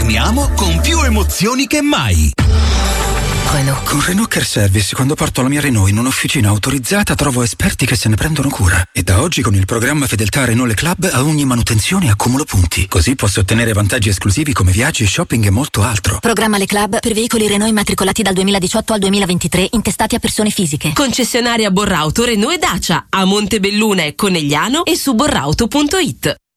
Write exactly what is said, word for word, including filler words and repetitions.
torniamo con più emozioni che mai. Renault. Con Renault Care Service, quando porto la mia Renault in un'officina autorizzata, trovo esperti che se ne prendono cura. E da oggi con il programma Fedeltà Renault Le Club a ogni manutenzione accumulo punti. Così posso ottenere vantaggi esclusivi come viaggi, shopping e molto altro. Programma Le Club per veicoli Renault immatricolati dal duemiladiciotto al duemilaventitré, intestati a persone fisiche. Concessionaria Borrauto, Renault e Dacia a Montebelluna e Conegliano e su borrauto punto it.